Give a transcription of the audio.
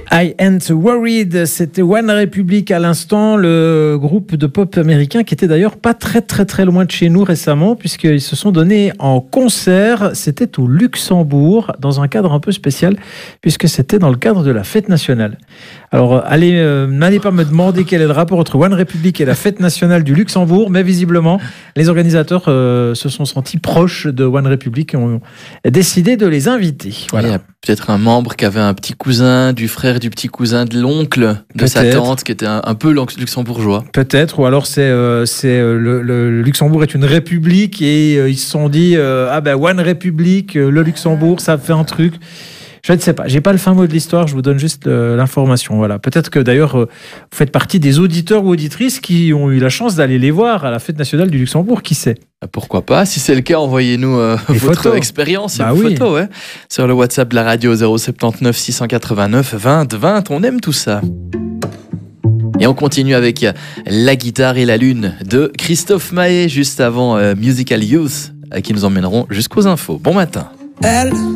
I Ain't Worried, c'était One Republic à l'instant, le groupe de pop américain qui était d'ailleurs pas très loin de chez nous récemment, puisqu'ils se sont donnés en concert. C'était au Luxembourg, dans un cadre un peu spécial, puisque c'était dans le cadre de la fête nationale. Alors, n'allez pas me demander quel est le rapport entre One Republic et la fête nationale du Luxembourg, mais visiblement, les organisateurs se sont sentis proches de One Republic et ont décidé de les inviter. Voilà. Il y a peut-être un membre qui avait un petit cousin du frère du petit cousin de l'oncle de sa tante qui était un peu luxembourgeois. Peut-être, ou alors le Luxembourg est une république et ils se sont dit One Republic, le Luxembourg, ça fait un truc. Je ne sais pas, j'ai pas le fin mot de l'histoire, je vous donne juste l'information. Voilà. Peut-être que d'ailleurs vous faites partie des auditeurs ou auditrices qui ont eu la chance d'aller les voir à la fête nationale du Luxembourg, qui sait. Pourquoi pas, si c'est le cas, envoyez-nous votre expérience et vos photos ouais, sur le WhatsApp de la radio 079 689 20 20, on aime tout ça. Et on continue avec La guitare et la lune de Christophe Maé, juste avant Musical Youth, qui nous emmèneront jusqu'aux infos. Bon matin.